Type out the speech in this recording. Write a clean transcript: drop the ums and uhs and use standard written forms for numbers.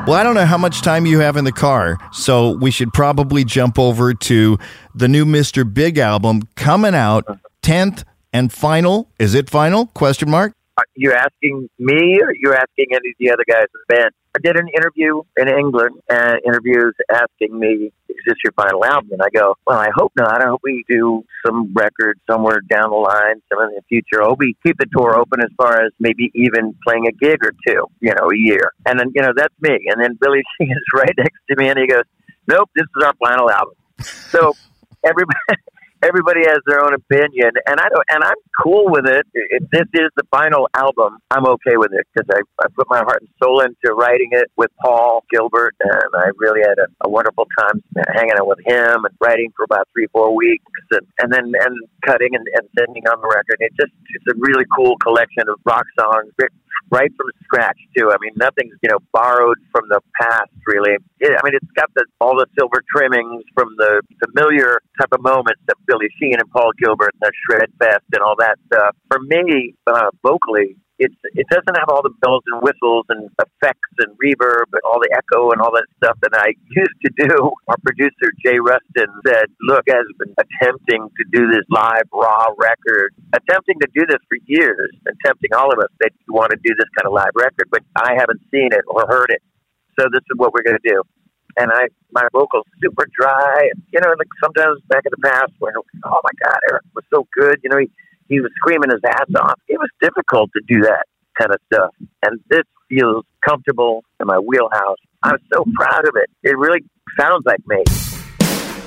Well, I don't know how much time you have in the car, so we should probably jump over to the new Mr. Big album coming out 10th and final. Is it final? Question mark. Are you asking me or you're asking any of the other guys in the band? I did an interview in England, and interviews asking me, is this your final album? And I go, well, I hope not. I hope we do some record somewhere down the line, some in the future. I hope we keep the tour open as far as maybe even playing a gig or two, a year. And then, that's me. And then Billy Sheehan is right next to me, and he goes, nope, this is our final album. So everybody has their own opinion, and I'm cool with it. If this is the final album, I'm okay with it because I put my heart and soul into writing it with Paul Gilbert, and I really had a wonderful time hanging out with him and writing for about 3-4 weeks, and then cutting and sending on the record. It's a really cool collection of rock songs. Right from scratch too. I mean, nothing's borrowed from the past really. It's got all the silver trimmings from the familiar type of moments of Billy Sheehan and Paul Gilbert and the Shred Fest and all that stuff. For me, vocally, it doesn't have all the bells and whistles and effects and reverb and all the echo and all that stuff that I used to do. Our producer, Jay Rustin, said, look, I've been attempting to do this live, raw record, attempting to do this for years, and tempting all of us that want to do this kind of live record, but I haven't seen it or heard it. So this is what we're going to do. And my vocals super dry. Like sometimes back in the past when, oh my God, Eric was so good. He was screaming his ass off. It was difficult to do that kind of stuff. And this feels comfortable in my wheelhouse. I'm so proud of it. It really sounds like me.